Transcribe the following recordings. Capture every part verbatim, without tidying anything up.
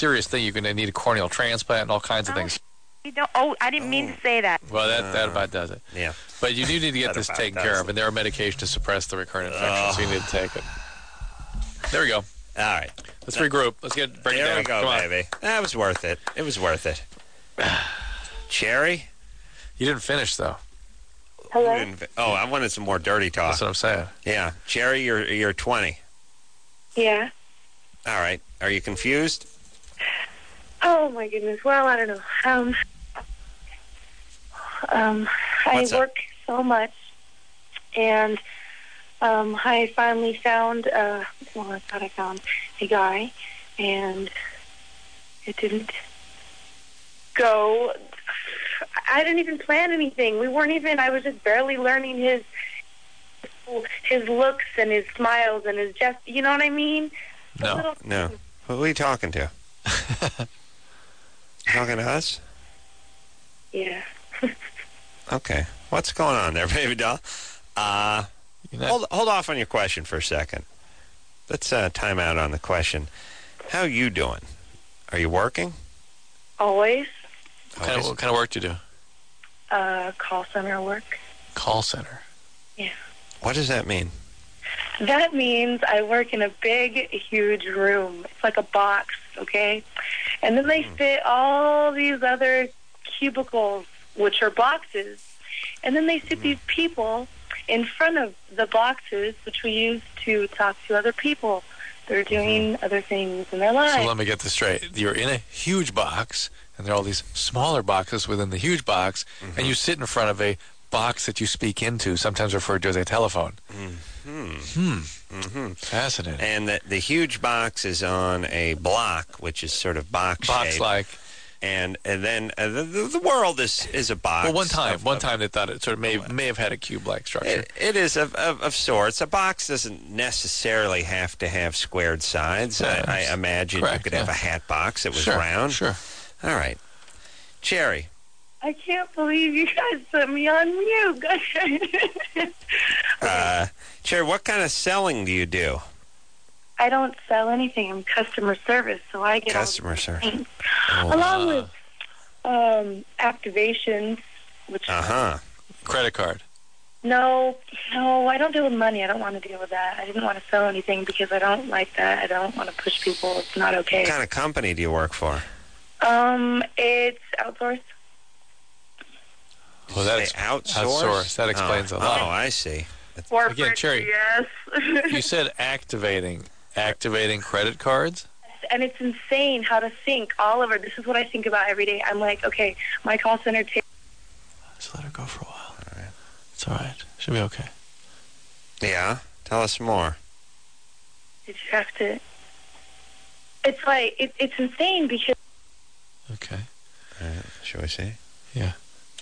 serious thing. You're going to need a corneal transplant and all kinds of Oh, things. you don't, oh, I didn't mean to say that. Well, that, that about does it. Yeah. But you do need to get That this about taken does care it. of, and there are medications to suppress the recurrent infection, so you need to take it. There we go. All right. Let's regroup. Let's get break it There down. we go, Come on. baby. That was worth it. It was worth it. Cherry? You didn't finish, though. Hello? You didn't- Oh, I wanted some more dirty talk. That's what I'm saying. Yeah. Cherry, you're you're twenty. Yeah. All right. Are you confused? Oh, my goodness. Well, I don't know. Um, um, I What's up? work so much, and um, I finally found, uh, well, I thought I found a guy, and it didn't go. I didn't even plan anything. We weren't even, I was just barely learning his his looks and his smiles and his just, you know what I mean? A No. little- No. Who are you talking to? Talking to us? Yeah. Okay. What's going on there, baby doll? Uh, You're not- hold, hold off on your question for a second. Let's uh, time out on the question. How you doing? Are you working? Always. What kind, of, what kind of work do you do? Uh, call center work. Call center. Yeah. What does that mean? That means I work in a big, huge room. It's like a box, okay? And then they fit all these other cubicles, which are boxes. And then they sit these people in front of the boxes, which we use to talk to other people. They're doing other things in their lives. So let me get this straight. You're in a huge box, and there are all these smaller boxes within the huge box, and you sit in front of a box that you speak into, sometimes referred to as a telephone. Mm-hmm. Hmm. Mm-hmm. Fascinating. And the, the huge box is on a block, which is sort of box shaped. Box-like. And and then uh, the, the the world is, is a box. Well, one time, of- one of- time they thought it sort of may may have had a cube-like structure. It, it is of, of, of sorts. A box doesn't necessarily have to have squared sides. Yeah, I, I imagine correct, you could have yeah. a hat box that was sure, round. Sure. All right. Cherry, I can't believe you guys put me on mute. uh, Cherry, what kind of selling do you do? I don't sell anything. I'm customer service, so I get Customer all the service. things. Oh. Along with um, activations, which Uh huh. Credit card. no, no, I don't deal with money. I don't want to deal with that. I didn't want to sell anything because I don't like that. I don't want to push people. It's not okay. What kind of company do you work for? Um, it's outsourced. Well, that Say ex- outsource? outsource. That explains oh. a lot. Oh, I see. Corporate, Cherry, yes. You said activating, activating credit cards. And it's insane how to think all over. This is what I think about every day. I'm like, okay, my call center takes. Just let her go for a while. All right. It's all right. She'll be okay. Yeah. Tell us more. Did you have to? It's like it, it's insane because. Okay. All right. Shall we see? Yeah.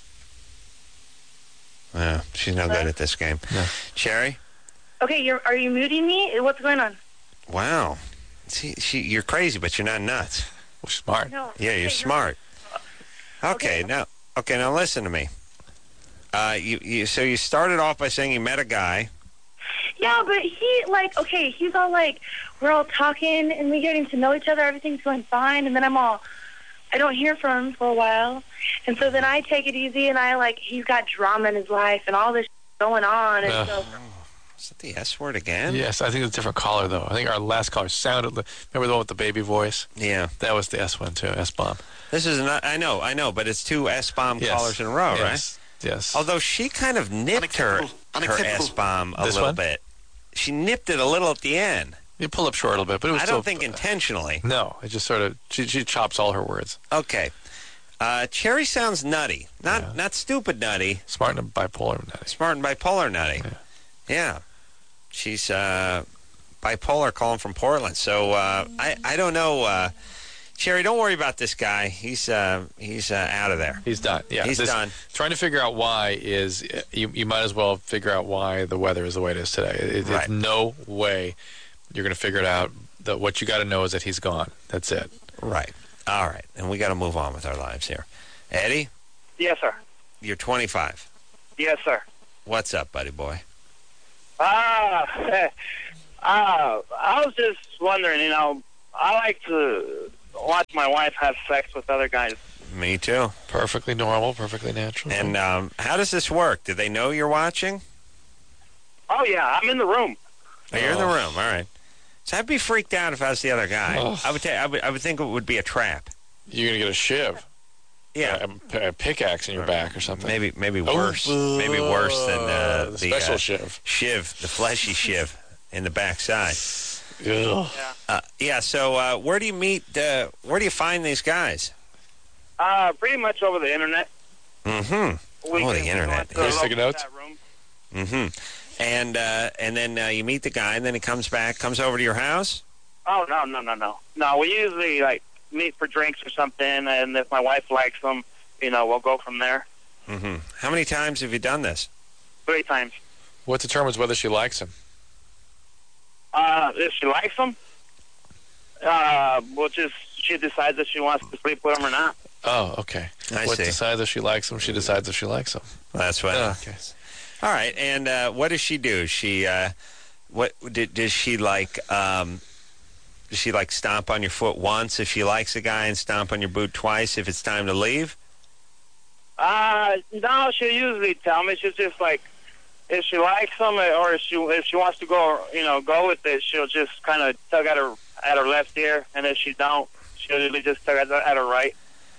Yeah, she's no good at this game. No. Cherry? Okay, you're are you muting me? What's going on? Wow. See, she, you're crazy, but you're not nuts. Well, smart. No. Yeah, you're okay, smart. Okay, Okay. now, okay, now listen to me. Uh, you, you, so you started off by saying you met a guy. Yeah, but he like okay, he's all like we're all talking and we're getting to know each other. Everything's going fine, and then I'm all I don't hear from him for a while, and so then I take it easy and I like he's got drama in his life and all this going on, and Ugh. so Is that the S word again? Yes, I think it's a different caller, though. I think our last caller sounded... li- Remember the one with the baby voice? Yeah. That was the S one, too, S-bomb. This is not, I know, I know, but it's two S-bomb Yes. callers in a row, right? Yes. Yes. Although she kind of nipped her, her Unacceptable. S-bomb a This little one? bit. She nipped it a little at the end. You pull up short a little bit, but it was I still... don't think intentionally. No, it just sort of... She, she chops all her words. Okay. Uh, Cherry sounds nutty. Not Yeah. not stupid nutty. Smart and bipolar. Nutty. Smart and bipolar nutty. Yeah. Yeah. She's uh, bipolar calling from Portland. So uh, I, I don't know. Uh, Cherry, don't worry about this guy. He's uh, he's uh, out of there. He's done. Yeah, He's this- done. Trying to figure out why is... You, you might as well figure out why the weather is the way it is today. It, Right. It's no way you're going to figure it out. The, what you got to know is that he's gone. That's it. Right. All right. And we got to move on with our lives here. Eddie, Yes, sir. you're twenty-five. Yes, sir. What's up, buddy boy? Ah, uh, I was just wondering, you know, I like to watch my wife have sex with other guys. Me too. Perfectly normal, perfectly natural. And um, how does this work? Do they know you're watching? Oh, yeah, I'm in the room. Oh, you're in the Oh. room. All right. So I'd be freaked out if I was the other guy. Oh. I would, ta- I would. I would think it would be a trap. You're going to get a shiv. Yeah. A, a pickaxe in your back or something. Maybe, maybe Oh, worse. maybe worse than uh, the the special uh, shiv. shiv, the fleshy shiv in the backside. Ugh. Uh, yeah. So uh, where do you meet? Uh, where do you find these guys? Uh, pretty much over the internet. Mm-hmm. We Oh, the can- internet. we go Here's to sticky notes. that room. Mm-hmm. And uh, and then uh, you meet the guy, and then he comes back, comes over to your house. Oh, no, no, no, no. No, we usually, like, meet for drinks or something, and if my wife likes them, you know, we'll go from there. Mm-hmm. How many times have you done this? Three times. What determines whether she likes him? Uh, if she likes them, uh, we'll just, she decides if she wants to sleep with them or not. Oh, okay. I what see. decides if she likes him? She decides if she likes him. That's what. Oh, okay. All right. And uh, what does she do? She uh, what did does she like? Um, does she like stomp on your foot once if she likes a guy, and stomp on your boot twice if it's time to leave? Uh, no, she'll usually tell me. She's just like, if she likes them or if she if she wants to go, you know, go with it, she'll just kind of tug at her at her left ear, and if she don't, she'll usually just tug at, at her right.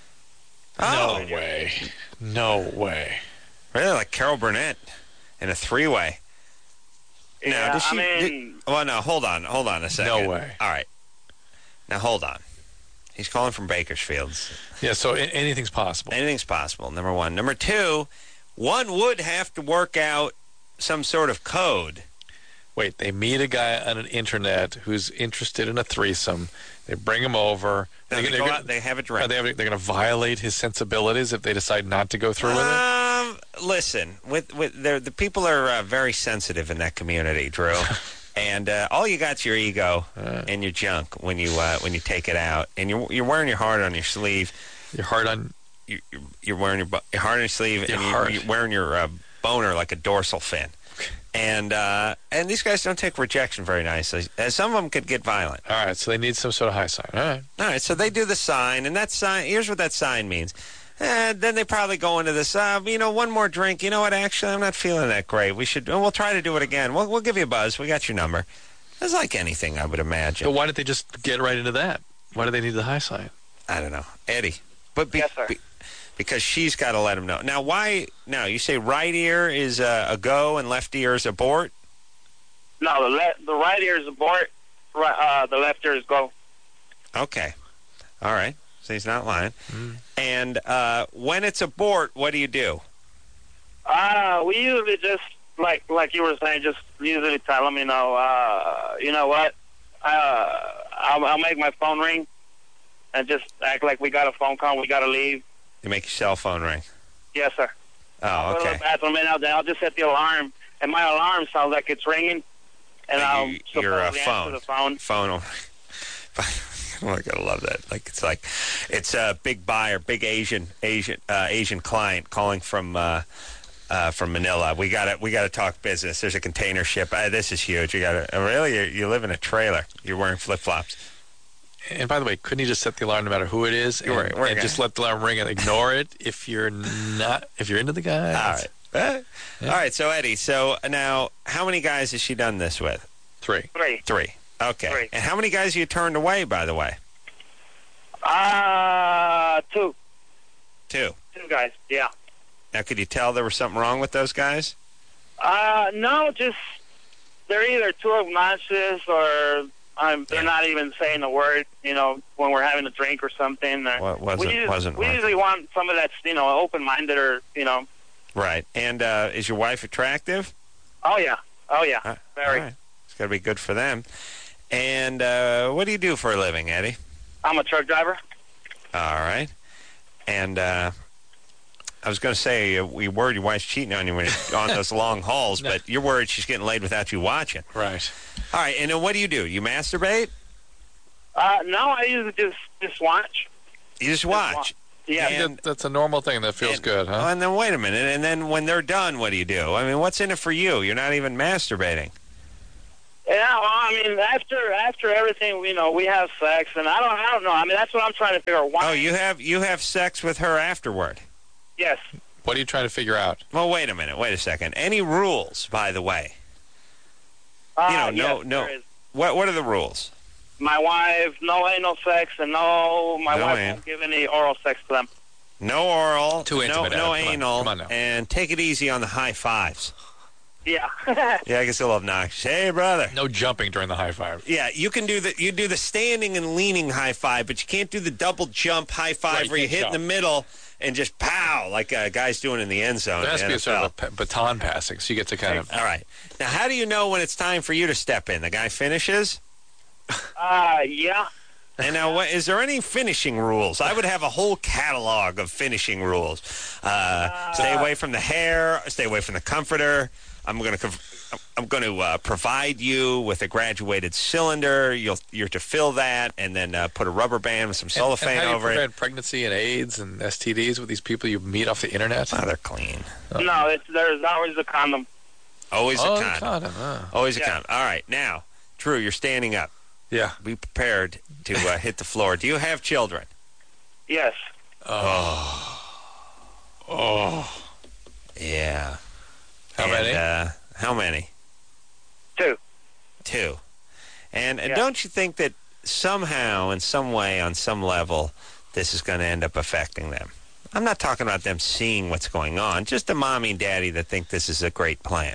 Oh, No way. No way. really? Like Carol Burnett in a three-way? Now, Yeah, does she? I did- mean, well, no. Hold on. Hold on a second. No way. All right. Now hold on. He's calling from Bakersfield. Yeah, so a- anything's possible. Anything's possible, number one. Number two, one would have to work out some sort of code. Wait, they meet a guy on an internet who's interested in a threesome. They bring him over. Now, They- they, they're go gonna- out, they have a Are drink. they have, they're going to violate his sensibilities if they decide not to go through with it? Um, listen, with with the the people are uh, very sensitive in that community, Drew, and uh, all you got's your ego Uh. and your junk when you uh, when you take it out, and you're you're wearing your heart on your sleeve. Your heart on. You, you're wearing your, bu- your heart on your sleeve, Your and you're, heart. you're wearing your uh, boner like a dorsal fin. And uh, and these guys don't take rejection very nicely. Uh, some of them could get violent. All right, so they need some sort of high sign. All right. All right, so they do the sign, and that sign, here's what that sign means. And then they probably go into this, uh, you know, one more drink. You know what, actually, I'm not feeling that great. We should, we'll try to do it again. We'll, we'll give you a buzz. We got your number. It's like anything, I would imagine. But why didn't they just get right into that? Why do they need the high sign? I don't know. Eddie. But be, Yes, sir. be- because she's got to let him know. Now, why, now, you say right ear is uh, a go and left ear is abort? no, the le- the right ear is abort, right, uh, the left ear is go. Okay. All right. So he's not lying. Mm. And uh, when it's abort, what do you do? Uh, we usually just, like like you were saying, just usually tell them, you know, uh, you know what, uh, I'll, I'll make my phone ring and just act like we got a phone call, we got to leave. You make your cell phone ring. Yes, sir. Oh, Go to okay. the bathroom, and I'll, I'll just set the alarm, and my alarm sounds like it's ringing, and Uh, I'll you- your, uh, supposedly phone. answer the phone. Phone. Oh, I gotta love that. Like it's like it's a big buyer, big Asian Asian uh, Asian client calling from uh, uh, from Manila. We got to we got to talk business. There's a container ship. Uh, this is huge. You got to oh, really you, you live in a trailer. You're wearing flip flops. And by the way, couldn't you just set the alarm no matter who it is, and, You're right, we're and gonna- just let the alarm ring and ignore it if you're not if you're into the guy? All right. Uh, Yeah. All right. So Eddie. So now, how many guys has she done this with? Three. Three. Three. Okay. Three. And how many guys you turned away? By the way, Uh, two. two. Two guys, yeah. Now, could you tell there was something wrong with those guys? Uh, no, just, they're either too obnoxious or um, they're Yeah. not even saying a word, you know, when we're having a drink or something. Uh, What wasn't we us- wasn't We working. usually want somebody that's, you know, open-minded or, you know, Right. And uh, is your wife attractive? oh, yeah. Oh, yeah. Uh, Very. all right. It's got to be good for them. And uh, what do you do for a living, Eddie? I'm a truck driver. All right. And uh, I was going to say, uh, we worried your wife's cheating on you when you're on those long hauls, No. but you're worried she's getting laid without you watching. Right. All right. And then what do you do? You masturbate? Uh, no, I usually just, just watch. You just wa- watch. Yeah. And- That, that's a normal thing. That feels and, good, huh? Oh, and then wait a minute. And then when they're done, what do you do? I mean, what's in it for you? You're not even masturbating. Yeah, well, I mean, after after everything, you know, we have sex, and I don't, I don't know. I mean, that's what I'm trying to figure out. Why? Oh, you have you have sex with her afterward? Yes. What are you trying to figure out? Well, wait a minute. Wait a second. Any rules, by the way? Uh, You know, no, yes, no. there is. What What are the rules? My wife, no anal sex, and no, my No wife an- won't give any oral sex to them. No oral. Too no, intimate, No Adam. Come on. anal. Come on now. And take it easy on the high fives. Yeah. Yeah, I can still obnoxious. Hey, brother. No jumping during the high five. Yeah, you can do the you do the standing and leaning high five, but you can't do the double jump high five Right, where you can't hit in the jump. middle and just pow like a guy's doing in the end zone. There has in to the be a sort N F L. of a pa- baton passing, so you get to kind of. All right. Now, how do you know when it's time for you to step in? The guy finishes? uh, yeah. And now, what, is there any finishing rules? I would have a whole catalog of finishing rules. Uh, stay away from the hair. Stay away from the comforter. I'm going to I'm going to uh, provide you with a graduated cylinder. You'll you're to fill that, and then uh, put a rubber band with some And, cellophane and how do you over prevent it. pregnancy and AIDS and S T Ds with these people you meet off the internet? Oh, they're clean. No, it's, there's always a condom. Always oh, a the condom. condom. ah. Always a Yeah. condom. All right, now, Drew, you're standing up. Yeah. Be prepared to uh, hit the floor. Do you have children? Yes. Oh. Yeah. How And, many? Uh, how many? Two. Two. And, and Yeah. don't you think that somehow, in some way, on some level, this is going to end up affecting them? I'm not talking about them seeing what's going on, just a mommy and daddy that think this is a great plan.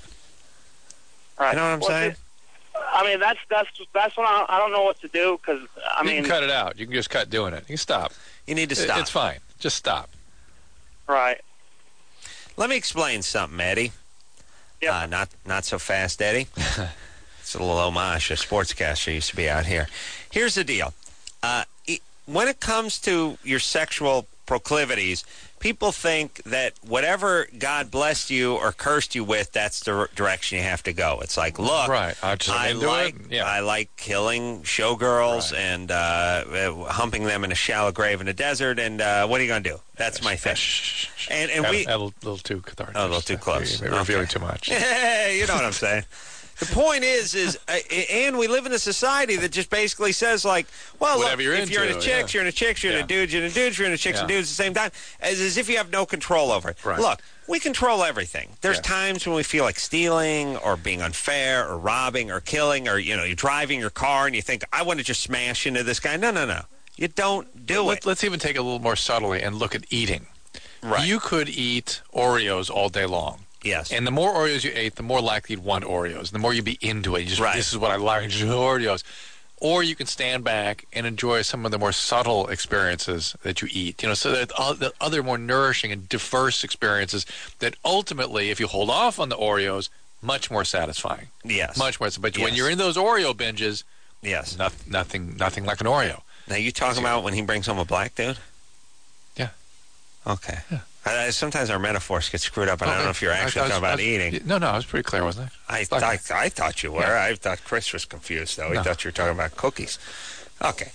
Right. You know what I'm Well, saying? it- I mean, that's that's that's what I, I don't know what to do because I you mean, can cut it out. You can just cut doing it. You can stop. You need to It- stop. It's fine. Just stop. right? Let me explain something, Eddie. Yep. Uh, not not so fast, Eddie. It's a little homage. A sportscaster used to be out here. Here's the deal. Uh, it, when it comes to your sexual proclivities, people think that whatever God blessed you or cursed you with, that's the r- direction you have to go. It's like, look, Right. I just I into like it. Yeah. I like killing showgirls Right. and uh, uh, humping them in a shallow grave in the desert. And uh, what are you going to do? That's my thing. Shh, shh, shh. And- and Add- we- add a little too cathartic. Oh, a little too close. You're revealing Okay. too much. Hey, you know what I'm saying. The point is, is, uh, and we live in a society that just basically says, like, well, Whatever look, you're if you're in a into, chicks, yeah. you're in a chicks, you're in Yeah. a dudes, you're in a dudes, you're in a chicks and Yeah. dudes at the same time, as, as if you have no control over it. Right. Look, we control everything. There's Yeah. times when we feel like stealing or being unfair or robbing or killing, or, you know, you're driving your car and you think, I want to just smash into this guy. No, no, no. You don't do Let, it. Let's even take it a little more subtly and look at eating. Right. You could eat Oreos all day long. Yes. And the more Oreos you ate, the more likely you'd want Oreos. The more you'd be into it. You just, Right. This is what I like, just Oreos. Or you can stand back and enjoy some of the more subtle experiences that you eat. You know, so that o- the other more nourishing and diverse experiences that ultimately, if you hold off on the Oreos, much more satisfying. yes. Much more. But when Yes. you're in those Oreo binges, Yes. no, nothing, nothing like an Oreo. Now, you talking about when he brings home a black dude? Yeah. Okay. I, I, sometimes our metaphors get screwed up, and I don't Okay. know if you're I- actually I was- talking about I was- eating. No, no, I was pretty clear, wasn't I? I, It's like- I, I thought you were. Yeah. I thought Chris was confused, though. He No. thought you were talking about cookies. Okay.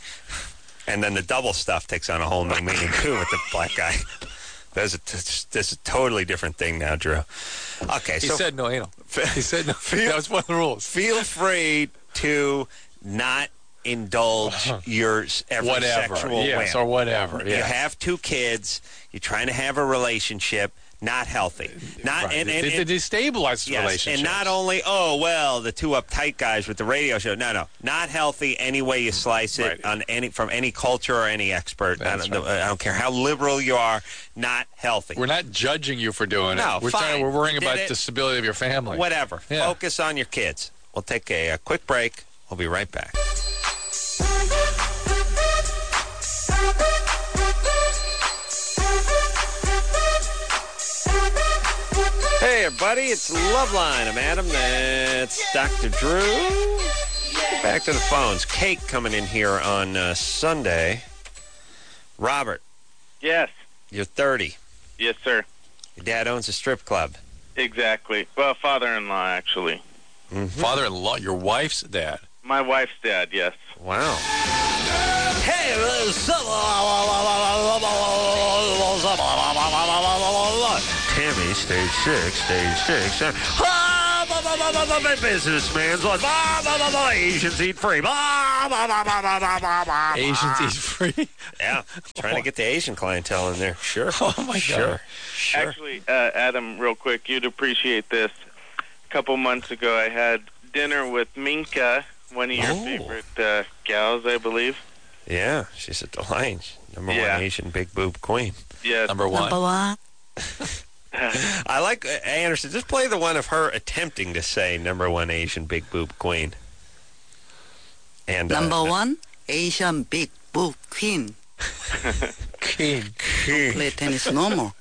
And then the double stuff takes on a whole new meaning, too, with the black guy. That's a, that's a totally different thing now, Drew. Okay, He so said no anal. He said no. That was one of the rules. feel free to not indulge your s- every Whatever. sexual Yes, whim. or whatever. You Yeah. have two kids. You're trying to have a relationship. Not healthy. Not Right. and, and, it, and it destabilizes yes, relationships. and not only oh well, the two uptight guys with the radio show. No, no, not healthy any way you slice it Right. on any from any culture or any expert. I That's don't, right. I don't care how liberal you are. Not healthy. We're not judging you for doing No, it. We're fine. trying. We're worrying Did about it. the stability of your family. Whatever. Yeah. Focus on your kids. We'll take a, a quick break. We'll be right back. Hey, everybody, it's Loveline. I'm Adam. That's Doctor Drew. Get back to the phones. Kate coming in here on uh, Sunday. Robert, Yes. you're thirty. Yes, sir. Your dad owns a strip club. Exactly. Well, father-in-law, actually. Father-in-law, your wife's dad. My wife's dad, yes. Wow. Hey, Tammy, stage six, stage six. blah, blah, blah, blah, businessman's lunch. Blah, blah, blah, blah, Asians eat free. Blah, blah, blah, blah, blah, blah, blah, blah. Asians eat free. Yeah, trying to get the Asian clientele in there. Sure. Oh, my God. Sure. Sure. Actually, uh, Adam, real quick, you'd appreciate this. A couple months ago, I had dinner with Minka, one of your Oh. favorite uh, gals, I believe. Yeah, she's a delight. Number Yeah. one Asian big boob queen. Yes. Number one. Number one. I like, uh, Anderson, just play the one of her attempting to say number one Asian big boob queen. And uh, Number one, Asian big boob queen. King. Play tennis no more.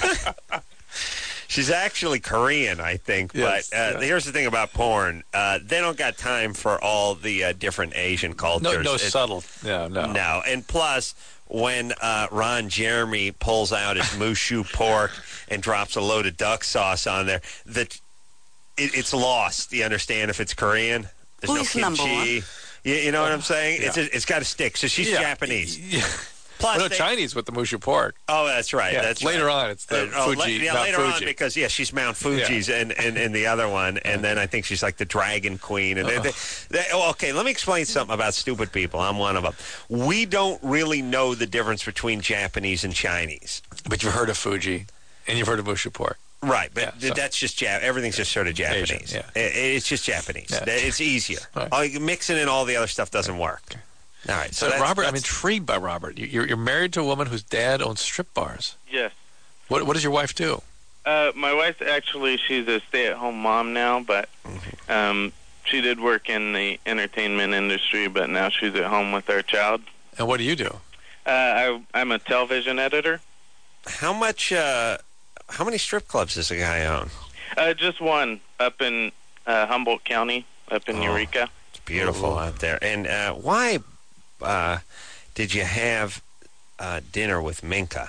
She's actually Korean, I think. Yes, but uh, yeah. here's the thing about porn. Uh, they don't got time for all the uh, different Asian cultures. No, no It- subtle. No, no. No. And plus, when uh, Ron Jeremy pulls out his mushu pork and drops a load of duck sauce on there, that it, it's lost. You understand? If it's Korean, there's Who no is number kimchi. one? You, you know what I'm saying? Yeah. It's a, it's got to stick. So she's Yeah. Japanese. Yeah. Plus, Well, no, they- Chinese with the mushu pork. Oh, that's right. Yeah, That's later right. on, it's the Uh, oh, Fuji. la- yeah, Mount later Fuji. on because yeah, she's Mount Fuji's and, and, and the other one, and then I think she's like the Dragon Queen. And they, they, they, oh, okay, let me explain something about stupid people. I'm one of them. We don't really know the difference between Japanese and Chinese. But you've heard of Fuji, and you've heard of mushu pork. Right, but Yeah, th- so- that's just Jap. Everything's just sort of Japanese. Asian, yeah. I- it's just Japanese. Yeah. It's easier. Right. Oh, you mixing in all the other stuff doesn't work. All right, so, So, that's, Robert, I'm that's- intrigued by Robert. You- You're, you're married to a woman whose dad owns strip bars. Yes. What, what does your wife do? Uh, my wife, actually, she's a stay-at-home mom now, but um, she did work in the entertainment industry, but now she's at home with our child. And what do you do? Uh, I, I'm a television editor. how much? Uh, how many strip clubs does a guy own? Uh, just one up in uh, Humboldt County, up in Oh. Eureka. It's beautiful Oh. out there. And uh, why uh, did you have uh, dinner with Minka?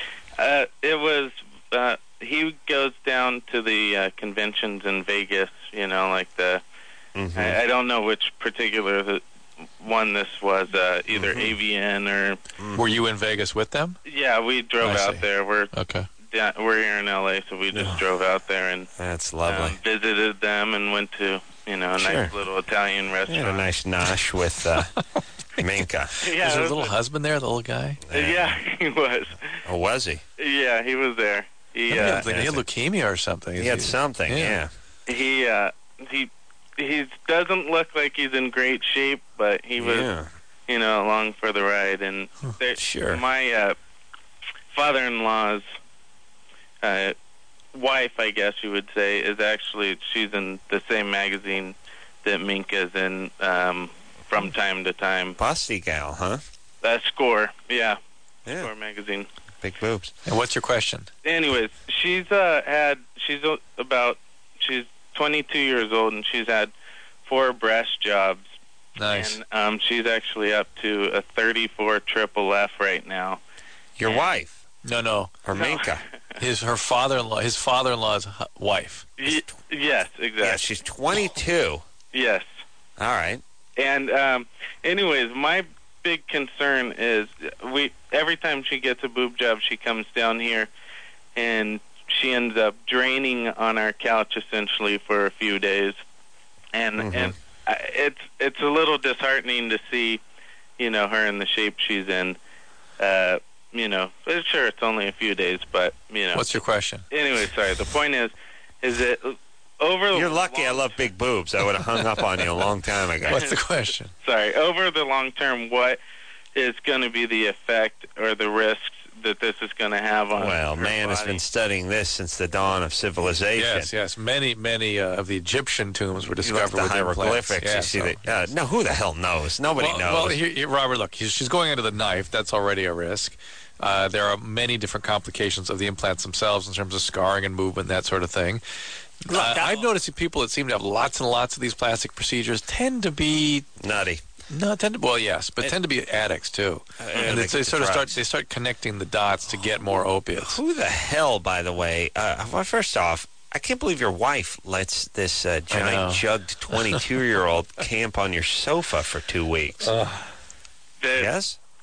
Uh, it was, uh, he goes down to the uh, conventions in Vegas, you know, like the, Mhm. I, I don't know which particular the one this was, uh, either Mhm. A V N or, Were you in Vegas with them? yeah, we drove I out see. there. We're Okay. down, we're here in L A, so we just Ugh. drove out there and That's lovely. um, visited them and went to, you know, a Sure. nice little Italian You had a restaurant. nice nosh with uh, Minka. Yeah, was it her was- little husband there, the little guy? yeah, he was. Oh, was he? Yeah, he was there. He, He uh, had, like, he had leukemia or something. He had something, yeah. Yeah. he, uh, he, he doesn't look like he's in great shape, but he was, Yeah. you know, along for the ride. And there, Sure. my uh, father-in-law's uh, wife, I guess you would say, is actually, she's in the same magazine that Minka's in um, from time to time. Busty gal, huh? Uh, Score, yeah, Yeah. Score magazine. Big boobs. And what's your question? Anyways, she's uh, had, she's uh, about, she's twenty-two years old, and she's had four breast jobs. Nice. And um, she's actually up to a thirty-four triple F right now. Your wife, No, no. or Minka. His her father-in-law, his father-in-law's hu- wife. Y- yes, exactly. Yeah, she's twenty-two. Yes. All right. And um, anyways, my big concern is we every time she gets a boob job, she comes down here and she ends up draining on our couch essentially for a few days, and Mhm. and I, it's it's a little disheartening to see, you know, her in the shape she's in. Uh, you know, sure it's only a few days, but you know. What's your question? Anyway, sorry. The point is, is that over the You're lucky I long- love big boobs. I would have hung up on you a long time ago. What's the question? Sorry, over the long term, what is going to be the effect or the risks that this is going to have on Well, her man has body? been studying this since the dawn of civilization. Yes, yes. Many, many uh, of the Egyptian tombs were You look at discovered the with implants. hieroglyphics. Yeah, you see so- that? Uh, no, who the hell knows? Nobody well, knows. Well, here, here, Robert, look, he's, she's going into the knife. That's already a risk. Uh, there are many different complications of the implants themselves in terms of scarring and movement, that sort of thing. Look, Uh, I- I've noticed that people that seem to have lots and lots of these plastic procedures tend to be Nutty. no, tend to well, yes, but It- tend to be addicts too, Uh, and they it's, they get the sort of start drugs. they start connecting the dots to get more opiates. Who the hell, by the way? Uh, well, first off, I can't believe your wife lets this uh, know. giant jugged twenty-two-year-old camp on your sofa for two weeks. The- Yes?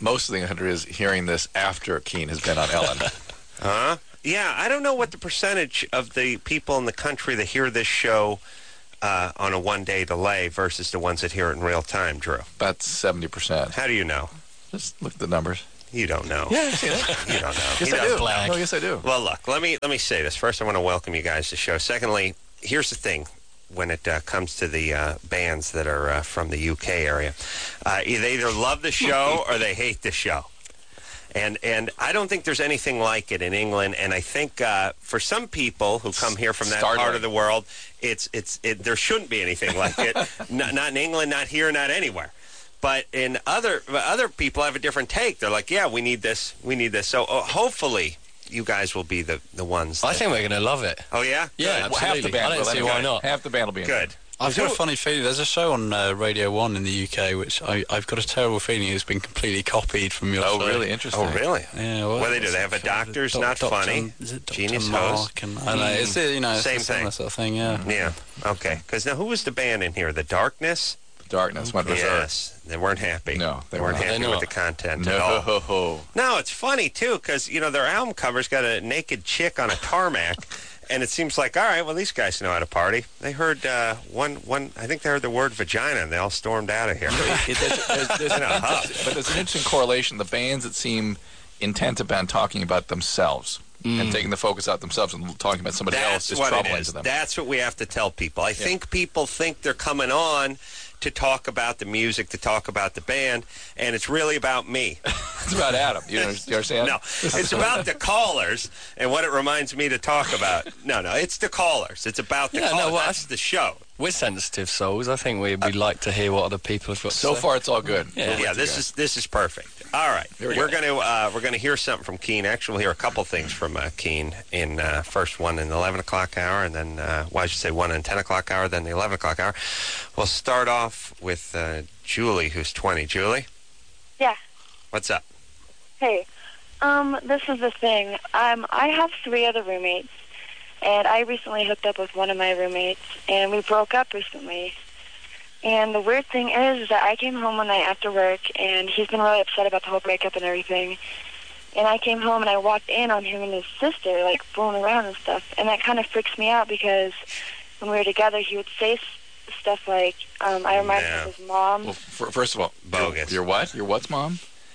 most of the country is hearing this after Keen has been on Ellen. Huh? Yeah, I don't know what the percentage of the people in the country that hear this show uh, on a one-day delay versus the ones that hear it in real time, Drew. About seventy percent. How do you know? Just look at the numbers. You don't know. Yeah, I see that. You don't know. Yes, He I do. doesn't. No, yes, I do. Well, look, let me let me say this. First, I want to welcome you guys to the show. Secondly, here's the thing. When it uh, comes to the uh, bands that are uh, from the U K area, uh, they either love the show or they hate the show. And and I don't think there's anything like it in England. And I think uh, for some people who come here from that Startling. part of the world, it's it's it, there shouldn't be anything like it. not, not in England, not here, not anywhere. But in other other people have a different take. They're like, yeah, we need this, we need this. So uh, hopefully you guys will be the, the ones. That, I think we're going to love it. Oh yeah, Yeah, Well, half the absolutely. band I don't will see anyway. why not. Half the band will be in good. there. I've got a funny feeling. There's a show on uh, Radio one in the U K which I, I've got a terrible feeling has been completely copied from your Oh, show. really? Interesting. Oh really? Yeah. Well, What do they do? They have a doctor's not funny, Is it Doctor Genius Mark host. and I don't know. It's uh, you know it's Same a similar thing. sort of thing. Yeah. Yeah. Okay. Because now, who was the band in here? The Darkness. Darkness went berserk. Yes. They weren't happy. No, they they were weren't not. happy They're with not. the content at all. No. No, it's funny too because you know their album cover's got a naked chick on a tarmac, and it seems like all right. Well, these guys know how to party. They heard uh, one one. I think they heard the word vagina, and they all stormed out of here. It, there's, there's, there's In a an hub. interest- but there's an interesting correlation. The bands that seem intent upon talking about themselves and taking the focus out themselves and talking about somebody else That's is what it troubling is. to them. That's what we have to tell people. I think people think they're coming on to talk about the music, to talk about the band, and it's really about me. It's about Adam. You, know, you understand? No, it's about the callers and what it reminds me to talk about. No, no, it's the callers. It's about the Yeah, no, callers. well, That's the show. We're sensitive souls. I think we we like to hear what other people have got to So say. far, it's all good. Yeah. Yeah, this is this is perfect. All right, Here we we're go. going to uh, we're going to hear something from Keen. Actually, we'll hear a couple things from uh, Keen in uh, first one in the eleven o'clock hour, and then uh, well, I should say one in ten o'clock hour, then the eleven o'clock hour. We'll start off with uh, Julie, who's twenty. Julie, Yeah. what's up? Hey, um, this is the thing. Um, I have three other roommates, and I recently hooked up with one of my roommates, and we broke up recently. And the weird thing is that I came home one night after work, and he's been really upset about the whole breakup and everything. And I came home, and I walked in on him and his sister, like, fooling around and stuff. And that kind of freaks me out because when we were together, he would say s- stuff like, um, I remind him Yeah. of his mom. Well, f- first of all, Bogus. Your, your what? Your what's mom?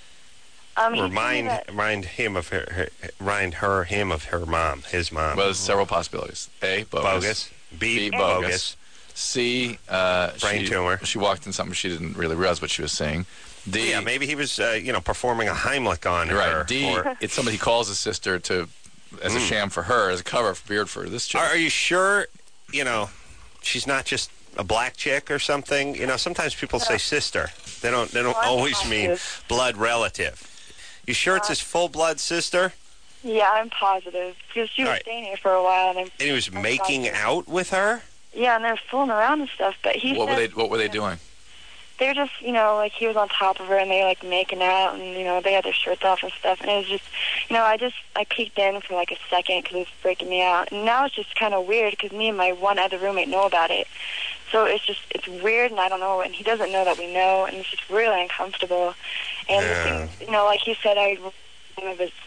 Um, he told me Remind that- remind him of her, her remind her him of her mom, his mom. Well, there's several possibilities. A, bogus. bogus. B, B, bogus. bogus. C, uh, Brain she, tumor. She walked in something she didn't really realize what she was saying. D, Yeah, maybe he was, uh, you know, performing a Heimlich on you're her. right. D, or- it's somebody he calls his sister to as a Mm. sham for her, as a cover for beard for this chick. Are, are you sure, you know, she's not just a black chick or something? You know, sometimes people say sister. They don't. They don't Oh, I'm always mean positive. blood relative. You sure it's his full blood sister? Yeah, I'm positive. Because she was All right. staying here for a while, and I'm, And he was I'm making positive. out with her? Yeah, and they're fooling around and stuff. But he what were said they? What were they doing? they're just, you know, like he was on top of her, and they like making out, and you know, they had their shirts off and stuff. And it was just, you know, I just I peeked in for like a second because it was freaking me out. And now it's just kind of weird because me and my one other roommate know about it. So it's just it's weird, and I don't know, and he doesn't know that we know, and it's just really uncomfortable. And Yeah. the thing, you know, like he said, I of his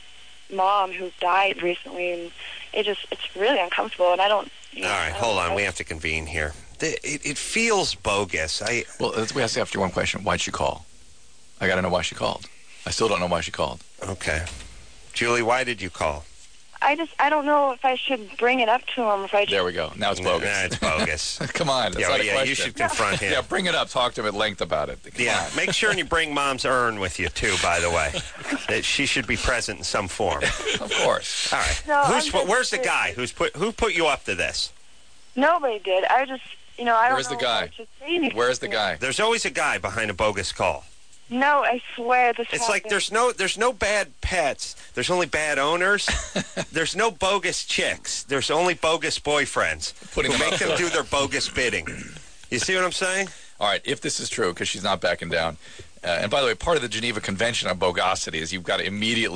mom who died recently, and it just it's really uncomfortable, and I don't. You know, All I right, don't hold know. on. We have to convene here. The- It, it feels bogus. I Well, let's- we have to ask you one question. Why'd she call? I got to know why she called. I still don't know why she called. Okay. Julie, why did you call? I just I don't know if I should bring it up to him. If I just, There we go. Now it's Nah, bogus. it's bogus. Come on. That's yeah, not a yeah, question. you should confront him. Yeah, bring it up. Talk to him at length about it. Come Yeah, on. make sure and you bring Mom's urn with you too. By the way, that she should be present in some form. Of course. All right. No, Who's I'm put, just- where's the guy who's put who put you up to this? nobody did. I just you know I don't Where's the know guy? What I should say anything. Where's the guy? There's always a guy behind a bogus call. No, I swear this. It's like happened. there's no there's no bad pets. There's only bad owners. There's no bogus chicks. There's only bogus boyfriends Putting who them make up them to- do their bogus bidding. You see what I'm saying? All right, if this is true, because she's not backing down. Uh, and by the way, part of the Geneva Convention on bogosity is you've got to immediately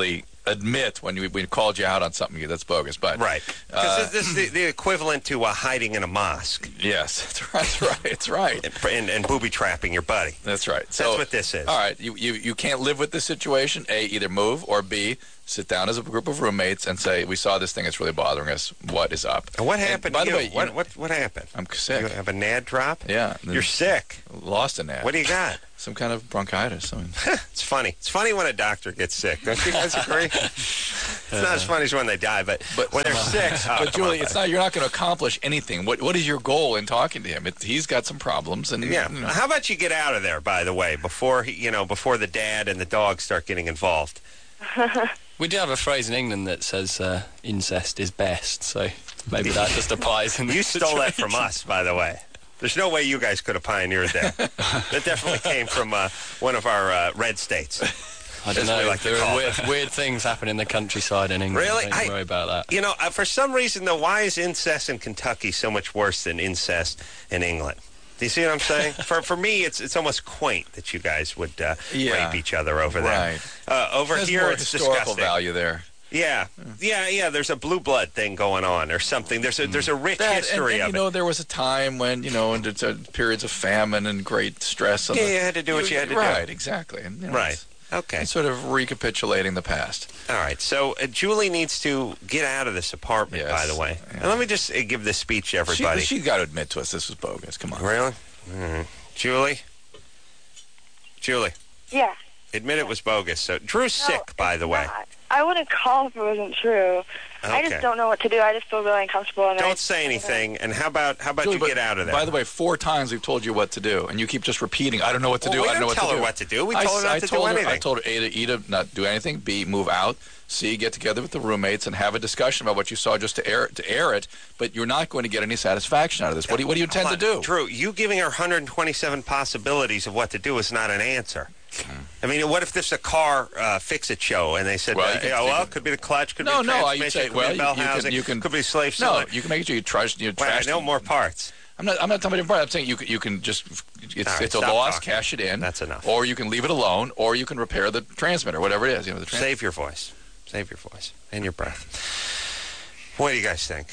admit when we, we called you out on something that's bogus. But right, because uh, this is the, the equivalent to uh, hiding in a mosque. Yes, that's right. That's right. That's right. and, and, and booby trapping your buddy. That's right. So, that's what this is. All right, you, you you can't live with this situation. A, either move, or B, sit down as a group of roommates and say, we saw this thing, it's really bothering us. What is up? And what happened and, by to the you? way, what, you know, what, what happened? I'm sick. You have a N A D drop? Yeah. You're sick. Lost a N A D. What do you got? Some kind of bronchitis. I mean. It's funny. It's funny when a doctor gets sick. Don't you guys agree? It's not as funny as when they die, but, but when they're sick. Oh, but Julie, on, it's not. You're not going to accomplish anything. What What is your goal in talking to him? It, he's got some problems, and yeah. You know. How about you get out of there? By the way, before he, you know, before the dad and the dog start getting involved. We do have a phrase in England that says uh, incest is best, so maybe that just applies. In You stole situation. that from us, by the way. There's no way you guys could have pioneered that. That definitely came from uh, one of our uh, red states. I don't know. Like there are weird, weird things happen in the countryside in England. Really? Don't I, worry about that. You know, uh, for some reason, though, why is incest in Kentucky so much worse than incest in England? Do you see what I'm saying? for for me, it's it's almost quaint that you guys would uh, yeah. rape each other over there. Right. Uh, over There's here, more it's historical disgusting. value there. Yeah, yeah, yeah. There's a blue blood thing going on, or something. There's a there's a rich That, history and, and, of you know, it. there was a time when, you know, under uh, periods of famine and great stress. Yeah, the, you had to do what you had to do. Right, exactly. And, you know, Right. it's- Okay. It's sort of recapitulating the past. All right. So uh, Julie needs to get out of this apartment, Yes. by the way. Yeah. And let me just uh, give this speech to everybody. She, she got to admit to us this was bogus. Come on. Really? Mm. Julie? Julie, Yeah. admit it was bogus. So Drew's sick, by the way. Not. I wouldn't call if it wasn't true. I Okay. just don't know what to do. I just feel really uncomfortable. And I, Don't say anything. And how about how about Julie, you but get out of there? By the way, four times we've told you what to do, and you keep just repeating, I don't know what to Well, do, we I don't know didn't what tell to her do. what to do. We I, told her not I to do told her, anything. I told her, A, to, E, to not do anything, B, move out, C, get together with the roommates and have a discussion about what you saw just to air, to air it, but you're not going to get any satisfaction out of this. What do you, what do you intend Hold to on. do? Drew, you giving her one hundred twenty-seven possibilities of what to do is not an answer. I mean, what if this is a car uh, fix-it show, and they said, Well, uh, you can- yeah, you well, can- it could be the clutch, could No, be the no, transmission, you say, could well, be you, the bell you housing, can, you can, could be slave no, cylinder. you can make it, you trash, you Well, trash. no more parts. I'm not, I'm not talking about, I'm saying you can, you can just, it's, All right, it's a stop loss, talking. cash it in. That's enough. Or you can leave it alone, or you can repair the transmitter, whatever it is. You know, the trans- Save your voice. Save your voice. And your breath. What do you guys think?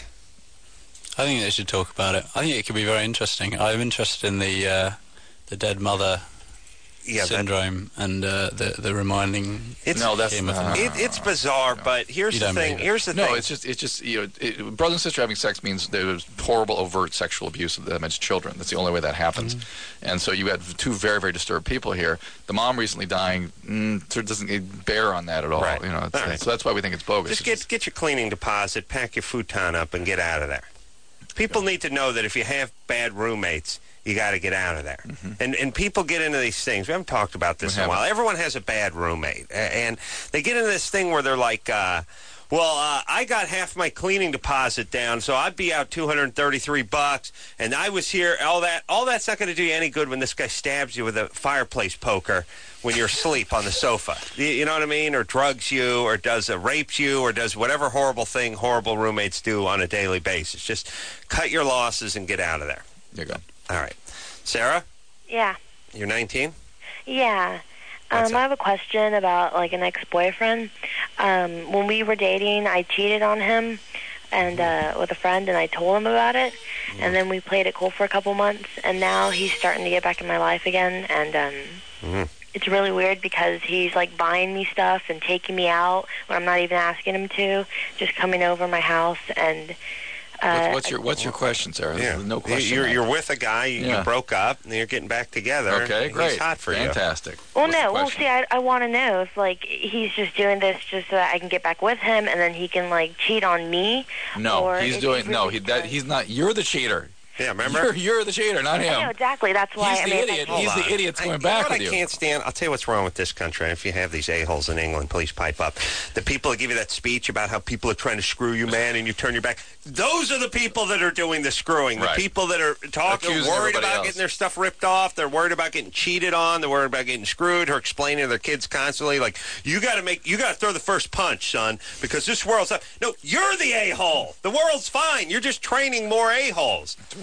I think they should talk about it. I think it could be very interesting. I'm interested in the uh, the dead mother Yeah, that- syndrome and uh, the the reminding It's- No, that's him of not- the- It, it's bizarre, but here's You the don't thing. believe it. Here's the No, thing. it's just it's just you know, it, brother and sister having sex means there's horrible, overt sexual abuse of them as children. That's the only way that happens. Mm-hmm. And so you had two very, very disturbed people here. The mom recently dying mm, sort of doesn't bear on that at all. Right. You know, it's, All right. so that's why we think it's bogus. Just get get your cleaning deposit, pack your futon up, and get out of there. People need to know that if you have bad roommates, you got to get out of there. Mm-hmm. And and people get into these things. We haven't talked about this We in a while. haven't. Everyone has a bad roommate, A- and they get into this thing where they're like, uh, "Well, uh, I got half my cleaning deposit down, so I'd be out two hundred thirty-three bucks, and I was here. All that, all that's not going to do you any good when this guy stabs you with a fireplace poker when you're asleep on the sofa. You, you know what I mean? Or drugs you, or does uh, rapes you, or does whatever horrible thing horrible roommates do on a daily basis. Just cut your losses and get out of there. You're good. All right, Sarah, yeah. you're nineteen. Yeah. What's Um, I have a question about, like, an ex-boyfriend. Um, when we were dating, I cheated on him and uh, with a friend, and I told him about it. And then we played it cool for a couple months, and now he's starting to get back in my life again. And um, Mm-hmm. it's really weird because he's, like, buying me stuff and taking me out when I'm not even asking him to, just coming over my house. And uh, What's, what's your What's your question, Sarah? Yeah, There's no question. You're, mark. you're with a guy. You, Yeah. you broke up, and you're getting back together. Okay, and great. He's hot for you. Fantastic. Well, What's the no. Well, question? see, I, I want to know if, like, he's just doing this just so that I can get back with him, and then he can, like, cheat on me. No, or he's is doing he no. really He that trying- he's not. You're the cheater. Yeah, remember? You're, you're the cheater, not I know, him. exactly. That's why He's I the mean, if I idiot. can't- He's Hold the on. idiot that's I- going you back know what with you. I can't stand. I'll tell you what's wrong with this country. And if you have these a-holes in England, please pipe up. The people that give you that speech about how people are trying to screw you, man, and you turn your back. Those are the people that are doing the screwing. The Right. people that are talking, Accusing worried everybody about else. getting their stuff ripped off. They're worried about getting cheated on. They're worried about getting screwed. Or explaining to their kids constantly, like, you got to make, you got to throw the first punch, son, because this world's up. No, you're the a-hole. The world's fine. You're just training more a-holes.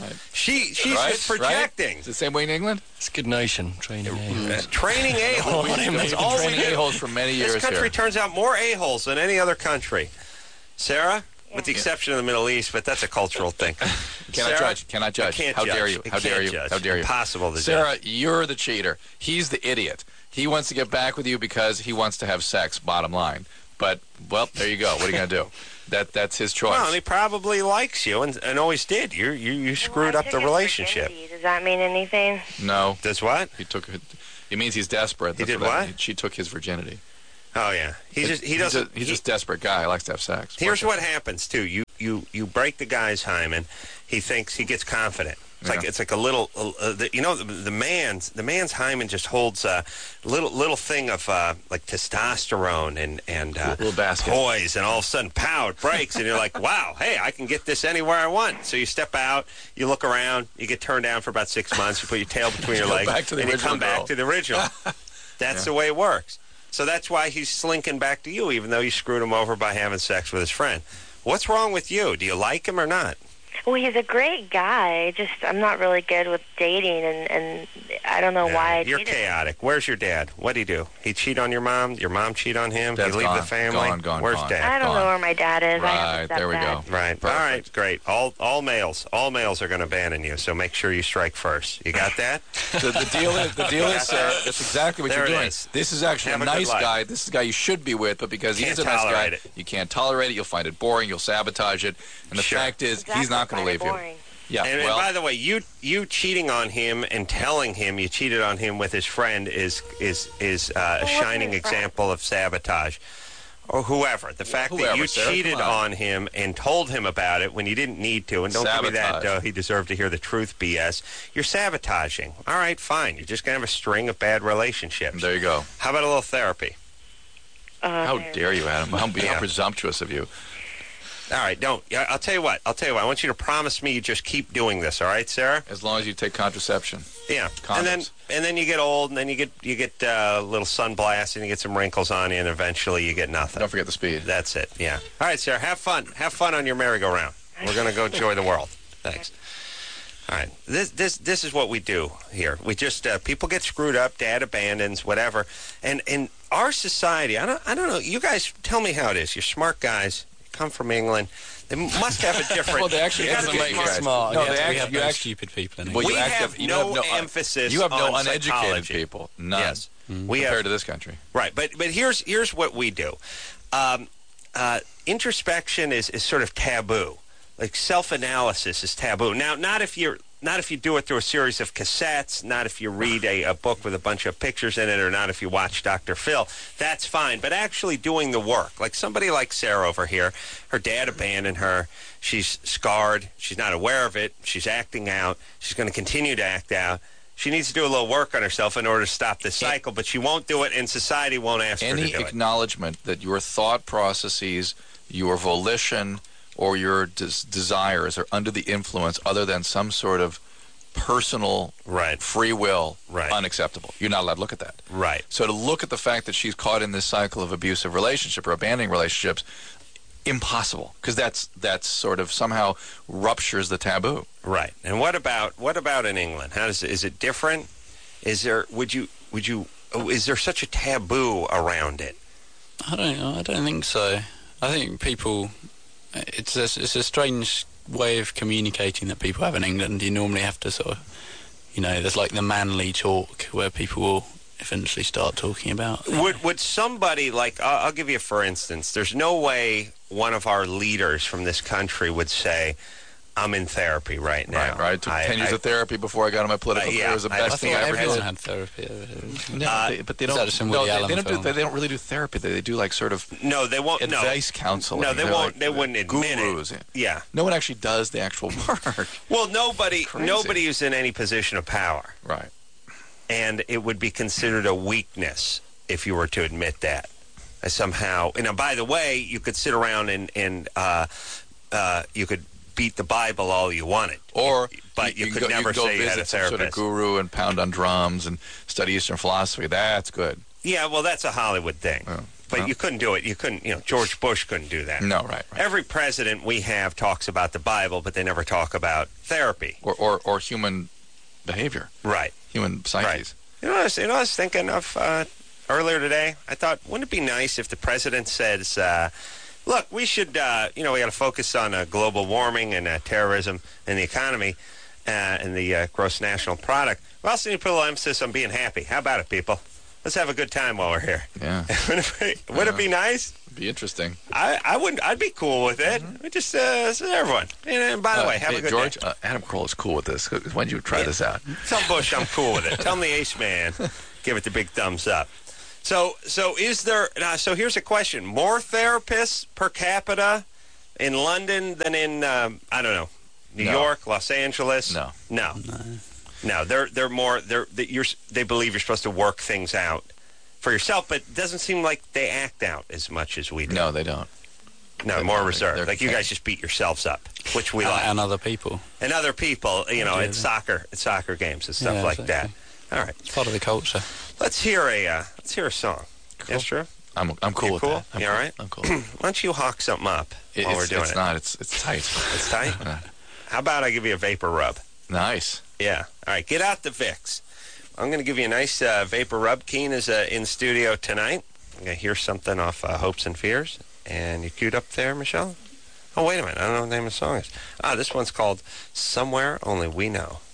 She she's Right? just projecting. It's the same way in England. It's a good nation, training a-holes. Uh, training a-holes. What do you mean? That's all we Training do. a-holes for many years This country here. turns out more a-holes than any other country. Sarah? With the exception of the Middle East, but that's a cultural thing. Cannot Sarah? judge. Cannot judge. You can't How judge. dare you? You How dare can't you? judge. How dare you? Impossible to Sarah, judge. you're the cheater. He's the idiot. He wants to get back with you because he wants to have sex, bottom line. But, well, there you go. What are you going to do? That That's his choice. Well, and he probably likes you and, and always did. You you, you screwed Well, I up the took his relationship. virginity. Does that mean anything? No. Does what? He took it. It means he's desperate. He That's did I- what? She took his virginity. Oh, yeah. He just he he's doesn't. A, he's he- just a desperate guy. He likes to have sex. Here's Watch what happens too. You you you break the guy's hymen. He thinks he gets confident. It's like Yeah. it's like a little. Uh, the, you know, the, the man's the man's hymen just holds a little little thing of uh, like testosterone and and uh, Little basket. poise, and all of a sudden, pow! It breaks, and you're like, wow, hey, I can get this anywhere I want. So you step out, you look around, you get turned down for about six months. You put your tail between your Go legs, back to the and you original come girl. back to the original. That's Yeah. the way it works. So that's why he's slinking back to you, even though you screwed him over by having sex with his friend. What's wrong with you? Do you like him or not? Well, he's a great guy. Just I'm not really good with dating, and, and I don't know Yeah, why I you're dated him. chaotic. Where's your dad? What'd he do? He cheat on your mom? Your mom cheat on him? Dad's he leave gone. the family? Gone, gone, Where's gone. dad? I don't Gone. know where my dad is. I Right, have to there we step go. Right. Perfect. All right. Great. All all males. All males are going to abandon you. So make sure you strike first. You got that? The, the deal is, the deal is, Sarah, that's exactly what There you're it doing. is. This is actually Have a a good nice life. guy. This is a guy you should be with, but because Can't he's a nice guy, tolerate it. you can't tolerate it. You'll find it boring. You'll sabotage it. And the Sure. fact is, Exactly, he's not going to find it leave you. boring. Yeah. And, and well, by the way, you you cheating on him and telling him you cheated on him with his friend is is is uh, a Well, wasn't shining his friend? example of sabotage. Or whoever. The fact that whoever, you Sarah, cheated come on. on. him and told him about it when you didn't need to, and don't give me that Sabotage. uh, he deserved to hear the truth B S. You're sabotaging. All right, fine. You're just going to have a string of bad relationships. there you go. How about a little therapy? Uh, How there- dare you, Adam? How, how Yeah. presumptuous of you. All right, don't. Yeah, I'll tell you what. I'll tell you what. I want you to promise me you just keep doing this. All right, Sarah? As long as you take contraception. Yeah. And then Condoms. and then you get old, and then you get you get uh, a little sun blast, and you get some wrinkles on you, and eventually you get nothing. Don't forget the speed. That's it. Yeah. All right, Sarah. Have fun. Have fun on your merry-go-round. We're gonna go enjoy the world. Thanks. All right. This this this is what we do here. We just uh, people get screwed up. Dad abandons, whatever. And in our society, I don't I don't know. You guys tell me how it is. You're smart guys. You come from England. They must have a different. Well, they actually you gotta have be to make smart. smart. No, No, we they have, actually- we have you no actually- stupid people in Well, England. We you have have, you no have no emphasis You have no on uneducated psychology. people. None. Yes. Mm. We Compared have to this country. right, but but here's here's what we do. Um, uh, introspection is, is sort of taboo. Like self-analysis is taboo. Now, not if you're not if you do it through a series of cassettes, not if you read a, a book with a bunch of pictures in it, or not if you watch Doctor Phil. That's fine. But actually doing the work, like somebody like Sarah over here, her dad abandoned her. She's scarred. She's not aware of it. She's acting out. She's going to continue to act out. She needs to do a little work on herself in order to stop this cycle, but she won't do it, and society won't ask her Any to do it. acknowledgement that your thought processes, your volition, or your des- desires are under the influence other than some sort of personal Right. free will, Right. unacceptable. You're not allowed to look at that. Right. So to look at the fact that she's caught in this cycle of abusive relationship or abandoning relationships, impossible, because that's that's sort of somehow ruptures the taboo. Right. And what about what about in England? How does is it different? Is there would you would you oh, is there such a taboo around it? I don't know. I don't think so. I think people. It's a, it's a strange way of communicating that people have in England. You normally have to sort of, you know, there's like the manly talk where people will eventually start talking about. Would would somebody like I'll, I'll give you a for instance. There's no way one of our leaders from this country would say, "I'm in therapy right now." Right, right. I took I- ten years I- of therapy before I got on my political Uh, yeah, career. It was the I- best I I thing thought I ever everyone did. had therapy. No, Uh, they, but they is don't. that some No, Woody they, Allen they don't do. film? They, they don't really do therapy. They, they do like sort of No, they won't. No. advice counseling. No, they They're won't. like They wouldn't admit gurus. it. Yeah. No one actually does the actual work. Well, nobody Crazy. nobody is in any position of power, Right. and it would be considered a weakness if you were to admit that. Uh, somehow, and now, by the way, you could sit around and and uh, uh, you could beat the Bible all you wanted, Or but you, can could go, never you can go say you had a visit some sort of therapist. guru and pound on drums and study Eastern philosophy. That's good. Yeah, well, that's a Hollywood thing. Yeah. but Oh. you couldn't do it. You couldn't, you know, George Bush couldn't do that. No, right, right. Every president we have talks about the Bible, but they never talk about therapy. Or, or, or human behavior. Right. Human psyches. Right. You know, what I was, you know, what I was thinking of uh, earlier today. I thought, wouldn't it be nice if the president says, uh, "Look, we should, uh, you know, we got to focus on uh, global warming and uh, terrorism and the economy uh, and the uh, gross national product. We also need to put a little emphasis on being happy. How about it, people? Let's have a good time while we're here." Yeah. would it be, would it be nice? It'd be interesting. I, I wouldn't. I'd be cool with it. We just uh, so everyone. And by the Uh, way, have hey, a good George, day. uh, Adam Carolla is cool with this. When did you try Yeah. this out? Tell Bush I'm cool with it. Tell him the Ace Man. Give it the big thumbs up. So, so is there? Uh, so here's a question: more therapists per capita in London than in um, I don't know, New No. York, Los Angeles? No. no, no. They're they're more. They're they, you're, they believe you're supposed to work things out for yourself, but it doesn't seem like they act out as much as we do. No, they don't. No, They're- more they're- reserved. they're Like you contained. guys just beat yourselves up, which we and, like. and other people. And other people, you know, Yeah, at yeah. soccer, at soccer games and stuff Yeah, like exactly. that. All right, It's part of the culture. let's hear a uh, let's hear a song. Cool. Yes, Drew? I'm I'm cool You with cool? that. I'm You cool. all right? I'm cool. Why don't you hawk something up It- while it's, we're doing it's it? not. It's it's tight. It's tight? How about I give you a vapor rub? Nice. Yeah. All right, get out the Vicks. I'm going to give you a nice uh, vapor rub. Keen is uh, in studio tonight. I'm going to hear something off uh, Hopes and Fears. And you queued up there, Michelle? Oh, wait a minute. I don't know what the name of the song is. Ah, this one's called Somewhere Only We Know.